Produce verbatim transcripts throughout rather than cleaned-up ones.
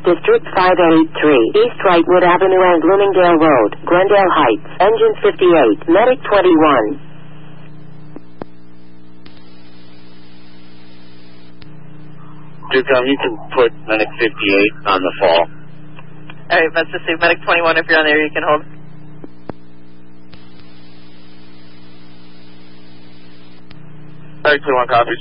District five eighty-three, East Wrightwood Avenue and Bloomingdale Road, Glendale Heights. Engine fifty-eight, Medic twenty-one. Duke, um, you can put Medic fifty-eight on the fall. All right, let's just see. Medic twenty-one, if you're on there, you can hold. Medic twenty-one copies.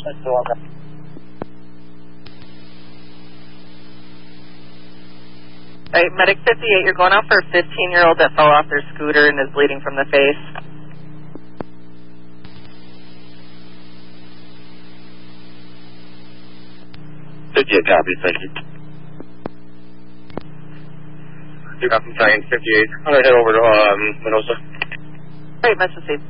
All right, Medic fifty-eight, you're going out for a fifteen-year-old that fell off their scooter and is bleeding from the face. fifty-eight copies, thank you. Duke, I'm flying fifty-eight. I'm going to head over to um, Minosa. All right, let's just see.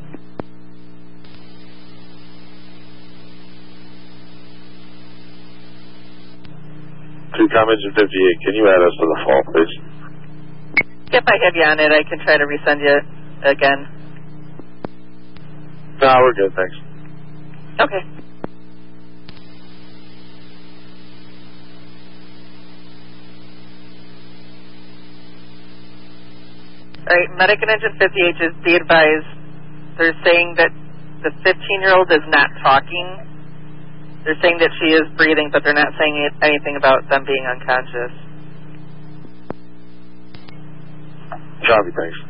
Two comments in fifty-eight. Can you add us to the fall, please? If I have you on it, I can try to resend you again. No, we're good, thanks. Okay. All right, Medic and Engine fifty-eight, just be advised, they're saying that the fifteen-year-old is not talking. They're saying that she is breathing, but they're not saying anything about them being unconscious. Copy, thanks.